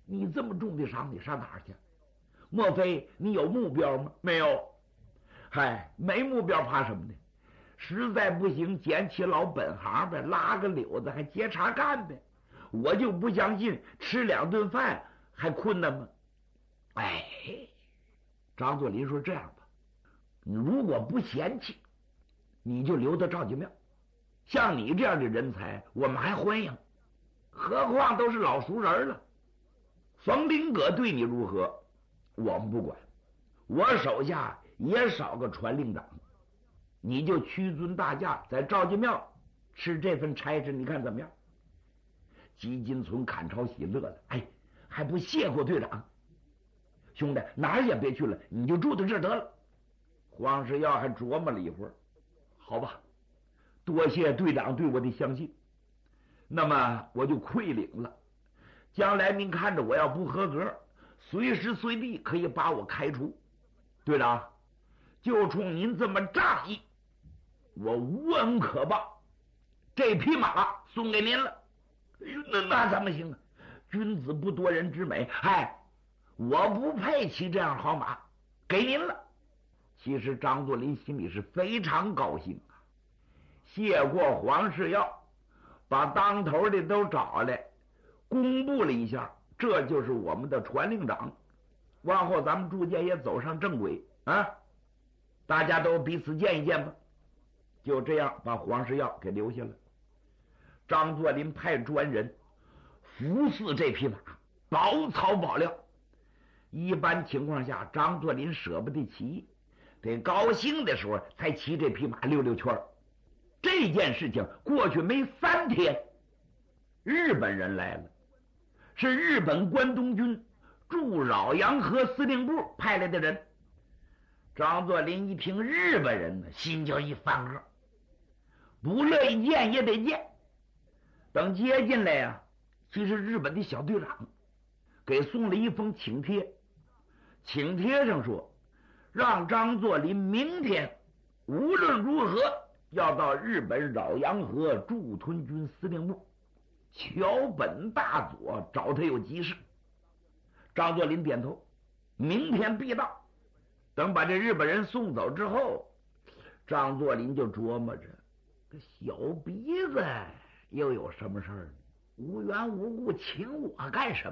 你这么重的伤，你上哪儿去？莫非你有目标吗？没有。嗨，没目标怕什么呢？实在不行，捡起老本行呗，拉个柳子还接茬干呗。我就不相信吃2顿饭还困难吗？哎，张作霖说这样吧，你如果不嫌弃，你就留到赵家庙。像你这样的人才，我们还欢迎。何况都是老熟人了。冯林阁对你如何，我们不管。我手下也少个传令长，你就屈尊大驾在赵家庙吃这份差事，你看怎么样？吉金存、坎朝喜乐了，哎，还不谢过队长？兄弟，哪儿也别去了，你就住在这儿得了。黄世耀还琢磨了一会儿，好吧，多谢队长对我的相信，那么我就亏领了。将来您看着我要不合格，随时随地可以把我开除。队长，就冲您这么仗义，我无恩可报，这匹马送给您了。那怎么行啊？君子不夺人之美，哎，我不配骑这样好马，给您了。其实张作霖心里是非常高兴啊，谢过黄世耀，把当头的都找来，公布了一下，这就是我们的传令长。往后咱们逐渐也走上正轨啊，大家都彼此见一见吧。就这样把黄世耀给留下了。张作霖派专人服侍这匹马，保草保料。一般情况下，张作霖舍不得骑，得高兴的时候才骑这匹马溜溜圈。这件事情过去没3天，日本人来了，是日本关东军驻扰阳河司令部派来的人。张作霖一听日本人呢，心就一翻个，不乐意见也得见。等接进来呀，其实日本的小队长给送了一封请帖，请帖上说让张作霖明天无论如何要到日本扰阳河驻屯军司令部桥本大佐找他有急事。张作霖点头，明天必到。等把这日本人送走之后，张作霖就琢磨着，这小鼻子又有什么事儿？无缘无故请我干什么？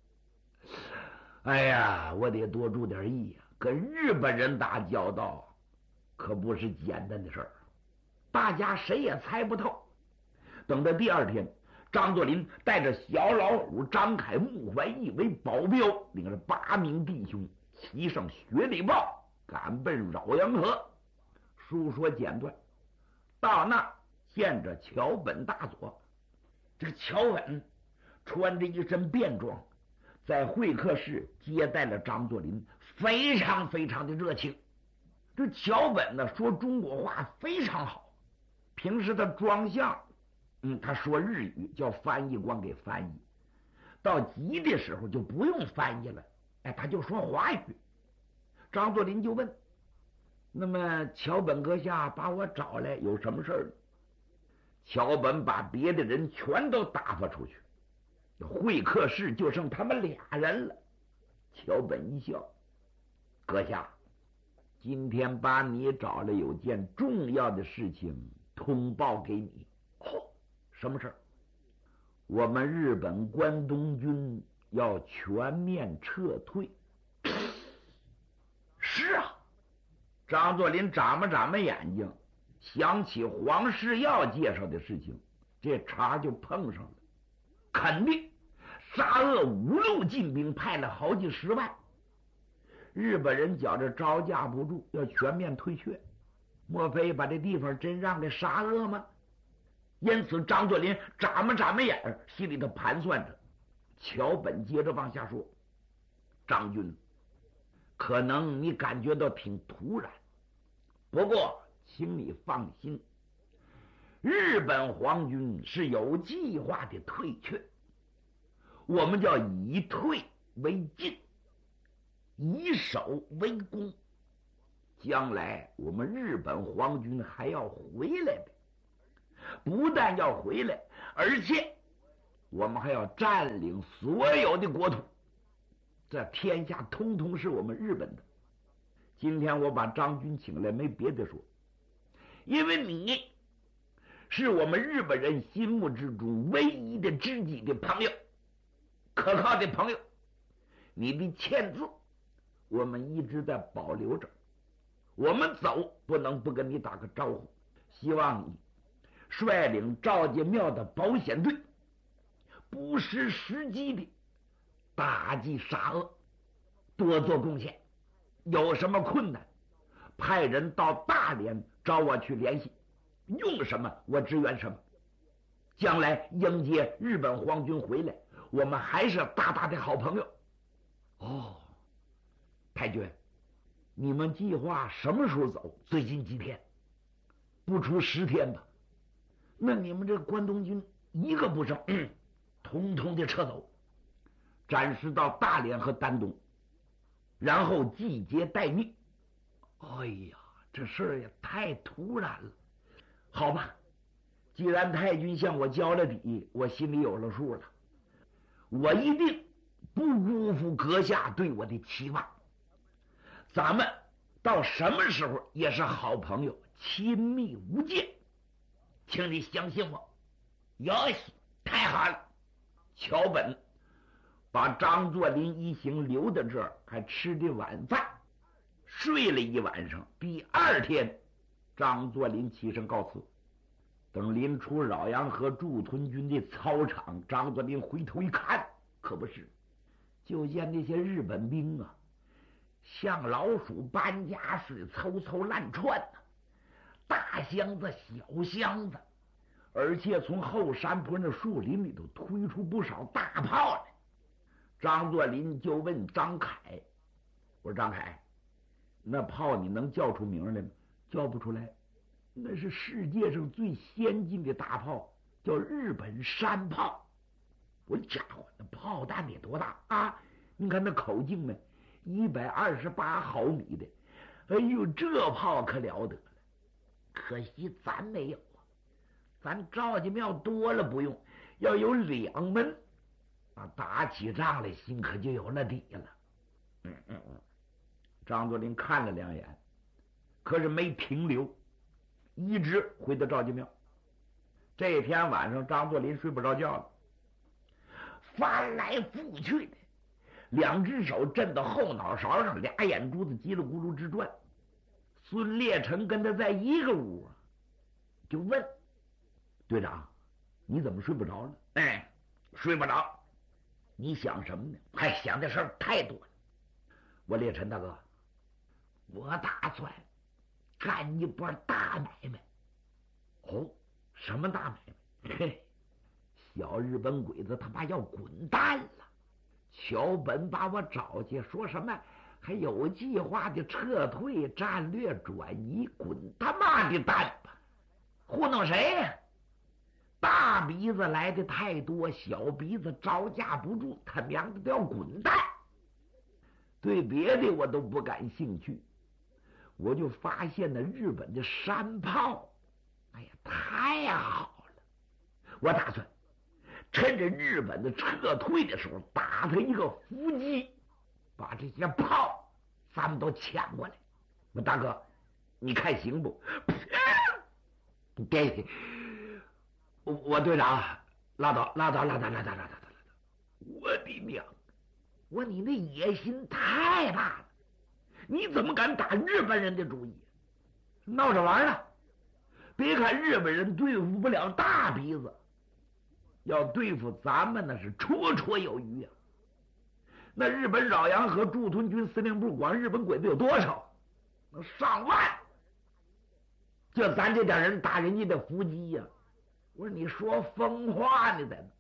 哎呀，我得多注点意呀！跟日本人打交道可不是简单的事儿，大家谁也猜不透。等到第2天，张作霖带着小老虎张凯、穆怀义为保镖，领着8名弟兄骑上雪里豹，赶奔扰阳河。书说简短，到那见着桥本大佐。这个桥本穿着一身便装，在会客室接待了张作霖，非常非常的热情。这桥本呢，说中国话非常好，平时他装相他说日语，叫翻译官给翻译，到急的时候就不用翻译了，哎，他就说华语。张作霖就问，那么桥本阁下把我找来有什么事儿呢？桥本把别的人全都打发出去，会客室就剩他们2人了。桥本一笑，阁下，今天把你找来有件重要的事情通报给你。什么事儿？我们日本关东军要全面撤退。是啊，张作霖眨巴眼睛，想起黄世耀介绍的事情，这茬就碰上了。肯定沙俄5路进兵，派了好几10万，日本人觉着招架不住，要全面退却。莫非把这地方真让给沙俄吗？因此张作霖眨巴眼，心里头盘算着。桥本接着往下说，张军，可能你感觉到挺突然，不过请你放心，日本皇军是有计划的退却，我们叫以退为进，以守为攻。将来我们日本皇军还要回来的，不但要回来，而且我们还要占领所有的国土。 这天下通通是我们日本的。今天我把张军请来，没别的说，因为你是我们日本人心目之中唯一的知己的朋友，可靠的朋友。你的签字我们一直在保留着，我们走不能不跟你打个招呼。希望你率领赵家庙的保险队，不失时机的打击杀恶，多做贡献。有什么困难，派人到大连找我去联系，用什么我支援什么。将来迎接日本皇军回来，我们还是大大的好朋友。哦，太君，你们计划什么时候走？最近几天？不出10天吧？那你们这关东军一个不剩，统统的撤走，暂时到大连和丹东，然后集结待命。哎呀，这事儿也太突然了。好吧，既然太君向我交了底，我心里有了数了。我一定不辜负阁下对我的期望。咱们到什么时候也是好朋友，亲密无间，请你相信我。哟西，太好了！桥本把张作霖一行留在这儿，还吃的晚饭，睡了一晚上。第2天，张作霖起身告辞。等临出饶阳河驻屯军的操场，张作霖回头一看，可不是，就见那些日本兵啊，像老鼠搬家似的凑凑乱窜呢，大箱子小箱子，而且从后山坡那树林里头推出不少大炮来。张作霖就问张凯：“我说张凯，那炮你能叫出名来吗？”叫不出来。那是世界上最先进的大炮，叫日本山炮。我家伙，那炮弹得多大啊！你看那口径呢，128毫米的。哎呦，这炮可了得了。可惜咱没有啊，咱赵家庙多了不用，要有2门啊，打起仗来心可就有了底了。张作霖看了2眼，可是没停留，一直回到赵家庙。这天晚上，张作霖睡不着觉了，翻来覆去的，2只手震到后脑勺上，2眼珠子叽里咕噜直转。孙烈成跟他在一个屋，就问队长：“你怎么睡不着了？”“睡不着。”“你想什么呢？”“还想的事儿太多了。”“我烈臣大哥，我打算干一波大买卖。”“哦，什么大买卖？”“嘿，小日本鬼子他妈要滚蛋了。桥本把我找去，说什么还有计划的撤退、战略转移，滚他妈的蛋吧！糊弄谁呀？大鼻子来的太多，小鼻子招架不住，他娘的都要滚蛋。对别的我都不感兴趣，我就发现那日本的山炮，哎呀，太好了！我打算趁着日本的撤退的时候，打他一个伏击，把这些炮咱们都抢过来。我大哥，你看行不？”“别，我队长，拉倒！我的娘！我你那野心太大了！你怎么敢打日本人的主意？闹着玩呢！别看日本人对付不了大鼻子，要对付咱们那是绰绰有余啊！那日本饶阳河驻屯军司令部管日本鬼子有多少？上万！就咱这点人打人家的伏击呀！我说你说疯话呢，咱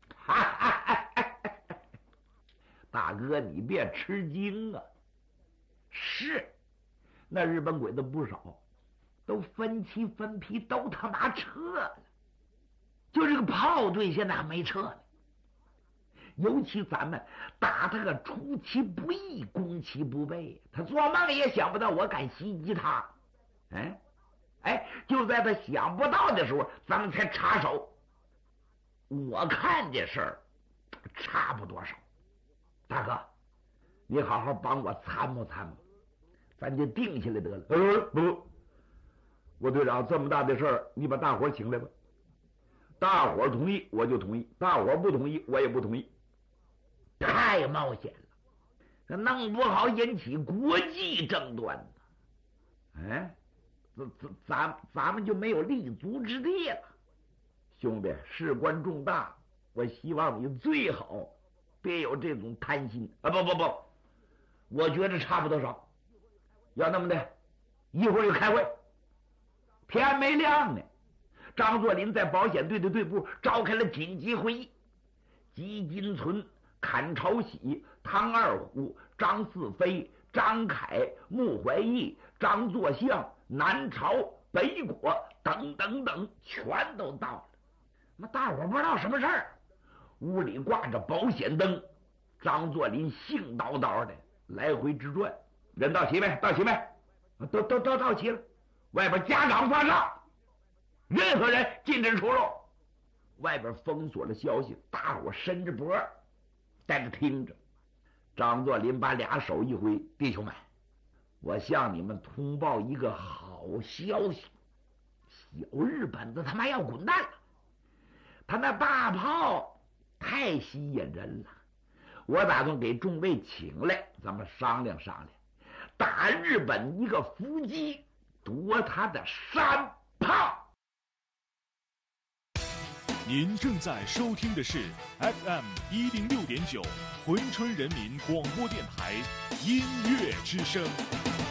大哥你别吃惊啊！是，那日本鬼子不少，都分期分批都他妈撤了，就这个炮队现在还没撤呢。尤其咱们打他个出其不意，攻其不备，他做梦也想不到我敢袭击他。就在他想不到的时候，咱们才插手。我看这事儿差不多少。大哥， 你好好帮我参谋参谋，咱就定下来得了。不，我队长，这么大的事儿，你把大伙请来吧。大伙同意我就同意，大伙不同意我也不同意。太冒险了，这弄不好引起国际争端呢。哎，咱们就没有立足之地了。兄弟，事关重大，我希望你最好别有这种贪心啊！不，我觉得差不多少。要那么的，一会儿就开会。天没亮呢，张作霖在保险队的队部召开了紧急会议。吉金存、阚朝喜、汤二虎、张四飞、张凯、穆怀义、张作相、南朝、北果等等等，全都到了。那大伙不知道什么事儿，屋里挂着保险灯，张作霖兴叨叨的来回直转。人到齐没？到齐没？都到齐了。外边家长发上，任何人禁止出入。外边封锁了消息，大伙伸着脖在这听着。张作霖把俩手一挥：“弟兄们，我向你们通报一个好消息，小日本子他妈要滚蛋了。他那大炮太吸引人了，我打算给众位请来，咱们商量商量，打日本一个伏击，夺他的山炮。” 您正在收听的是 FM 106.9，珲春人民广播电台音乐之声。